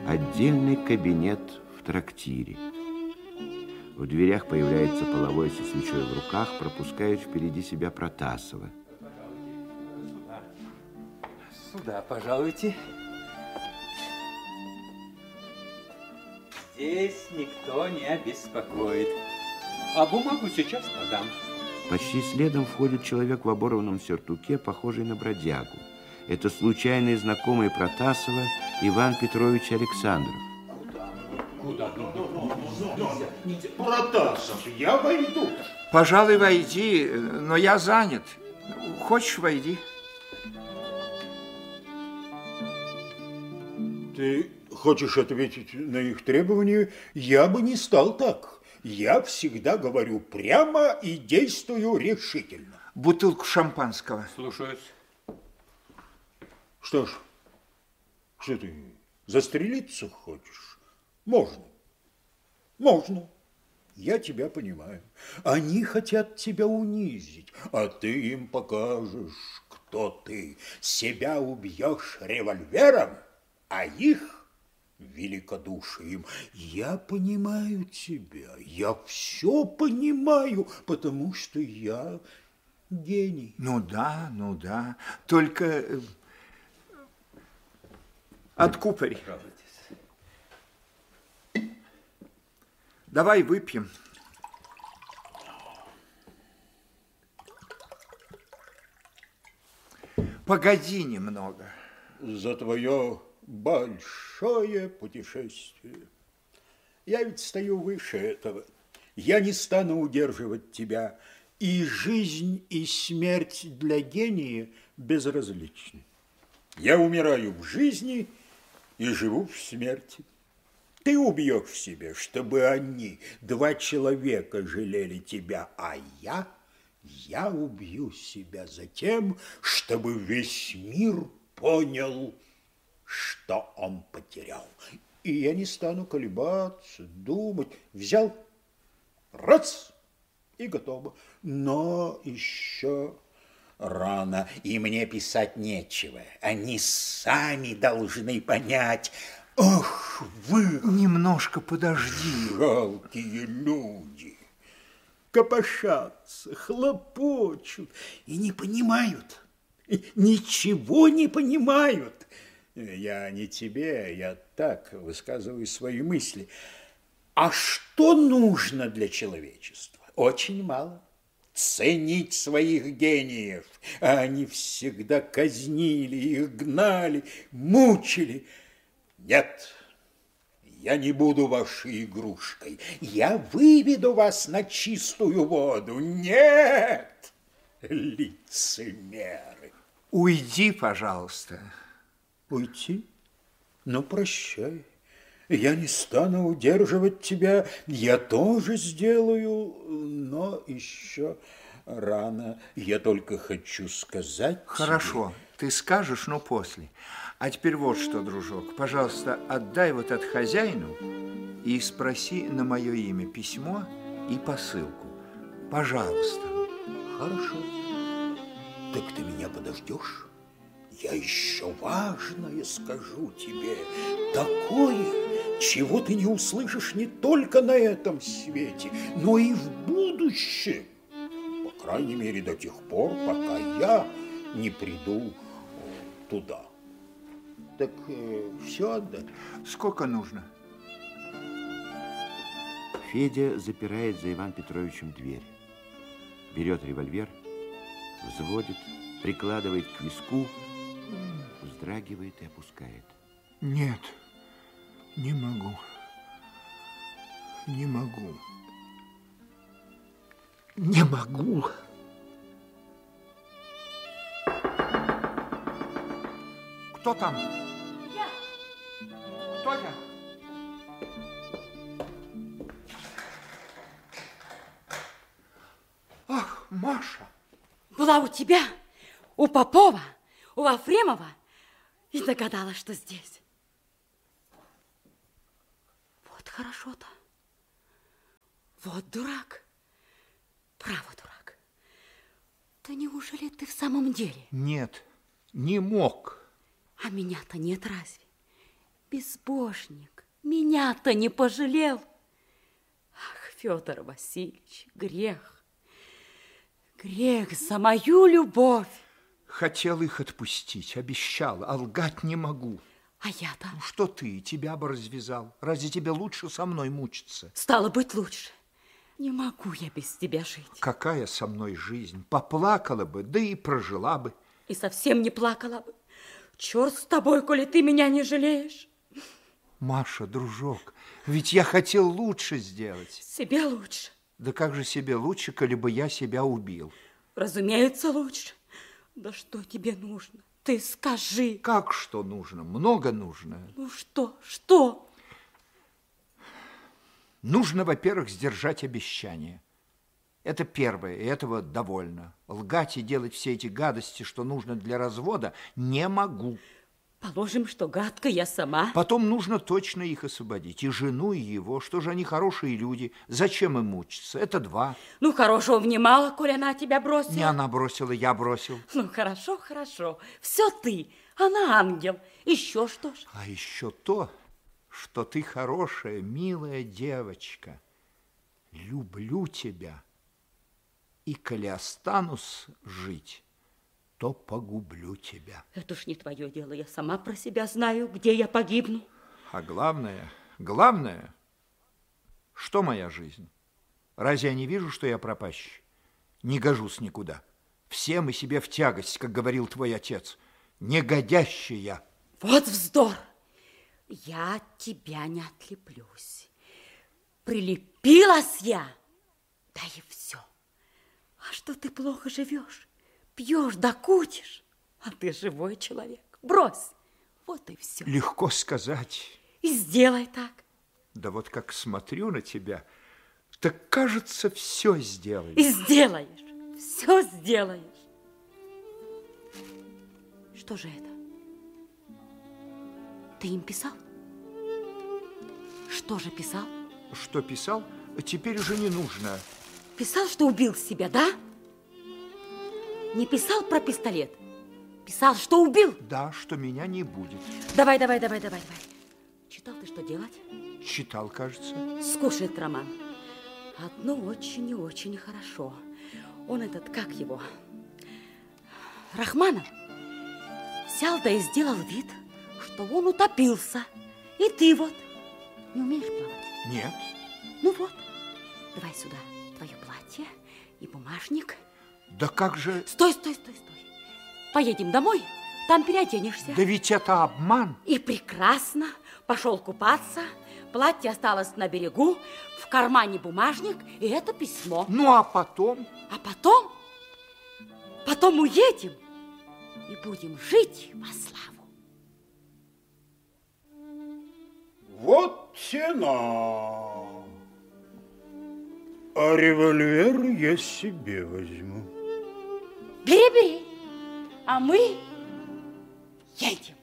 Отдельный кабинет в трактире. В дверях появляется половой со свечой в руках, пропускает впереди себя Протасова. Сюда, пожалуйте. Здесь никто не обеспокоит. А бумагу сейчас подам. Почти следом входит человек в оборванном сюртуке, похожий на бродягу. Это случайный знакомый Протасова Иван Петрович Александров. Куда? Протасов, я войду. Пожалуй, войди, но я занят. Хочешь, войди. Ты хочешь ответить на их требования? Я бы не стал так. Я всегда говорю прямо и действую решительно. Бутылку шампанского. Слушаюсь. Что ж, что ты, застрелиться хочешь? Можно. Можно. Я тебя понимаю. Они хотят тебя унизить, а ты им покажешь, кто ты. Себя убьешь револьвером, а их великодушием. Я понимаю тебя, я все понимаю, потому что я гений. Ну да. Только откупорь. Давай выпьем. Погоди немного. За твое большое путешествие. Я ведь стою выше этого. Я не стану удерживать тебя. И жизнь, и смерть для гения безразличны. Я умираю в жизни и живу в смерти. Ты убьешь себя, чтобы они, два человека, жалели тебя, а я убью себя за тем, чтобы весь мир понял, что он потерял. И я не стану колебаться, думать. Взял, раз, и готово. Но еще рано, и мне писать нечего. Они сами должны понять. Ох, вы... Немножко подожди. Жалкие люди. Копошатся, хлопочут и не понимают. Ничего не понимают. Я не тебе, я так высказываю свои мысли. А что нужно для человечества? Очень мало. Ценить своих гениев. А они всегда казнили их, гнали, мучили. Нет, я не буду вашей игрушкой. Я выведу вас на чистую воду. Нет, лицемеры. Уйди, пожалуйста. Уйти? Ну, прощай. Я не стану удерживать тебя. Я тоже сделаю, но еще рано. Я только хочу сказать Хорошо, ты скажешь, но после. А теперь вот что, дружок. Пожалуйста, отдай вот это хозяину и спроси на мое имя письмо и посылку. Пожалуйста. Хорошо. Так ты меня подождешь? Я еще важное скажу тебе. Такое, чего ты не услышишь не только на этом свете, но и в будущем. По крайней мере, до тех пор, пока я не приду туда. Так все отдать? Сколько нужно? Федя запирает за Иваном Петровичем дверь. Берет револьвер, взводит, прикладывает к виску, вздрагивает и опускает. Нет, не могу. Не могу. Не могу. Кто там? Я. Кто я? Ах, Маша. Была у тебя, у Попова, у Вафремова и догадалась, что здесь. Вот хорошо-то. Вот дурак. Право, дурак. Да неужели ты в самом деле? Нет, не мог. А меня-то нет разве? Безбожник, меня-то не пожалел. Ах, Федор Васильевич, грех. Грех за мою любовь. Хотел их отпустить, обещал, а лгать не могу. А я-то? Ну, что ты, тебя бы развязал. Разве тебе лучше со мной мучиться? Стало быть, лучше. Не могу я без тебя жить. Какая со мной жизнь? Поплакала бы, да и прожила бы. И совсем не плакала бы. Черт с тобой, коли ты меня не жалеешь. Маша, дружок, ведь я хотел лучше сделать. Себе лучше. Да как же себе лучше, коли бы я себя убил? Разумеется, лучше. Да что тебе нужно? Ты скажи. Как что нужно? Много нужно. Ну что? Что? Нужно, во-первых, сдержать обещание. Это первое, и этого довольно. Лгать и делать все эти гадости, что нужно для развода, не могу. Положим, что гадко я сама. Потом нужно точно их освободить. И жену, и его. Что же они хорошие люди? Зачем им мучиться? Это два. Ну, хорошего внимала, коли она тебя бросила. Не она бросила, я бросил. Ну, хорошо, хорошо. Все ты. Она ангел. Еще что ж? А еще то, что ты хорошая, милая девочка. Люблю тебя. И коли останусь жить, то погублю тебя. Это уж не твое дело. Я сама про себя знаю, где я погибну. А главное, что моя жизнь? Разве я не вижу, что я пропащий? Не гожусь никуда. Всем и себе в тягость, как говорил твой отец. Негодящая. Вот вздор. Я от тебя не отлеплюсь. Прилепилась я, да и все. А что ты плохо живешь? Пьешь да кутишь, а ты живой человек. Брось, вот и все. Легко сказать. И сделай так. Да вот как смотрю на тебя, так кажется, все сделаешь. И сделаешь, все сделаешь. Что же это? Ты им писал? Что же писал? Что писал? Теперь уже не нужно. Писал, что убил себя, да? Не писал про пистолет? Писал, что убил? Да, что меня не будет. Давай. Читал ты, что делать? Читал, кажется. Скушай этот роман. Одно очень и очень хорошо. Он этот, как его? Рахманов взял да и сделал вид, что он утопился. И ты вот не умеешь плавать? Нет. Ну вот, давай сюда твое платье и бумажник. Да как же... Стой. Поедем домой, там переоденешься. Да ведь это обман. И прекрасно. Пошел купаться, платье осталось на берегу, в кармане бумажник, и это письмо. Ну, а потом? А потом уедем и будем жить во славу. Вот цена. А револьвер я себе возьму. Бери, а мы едем.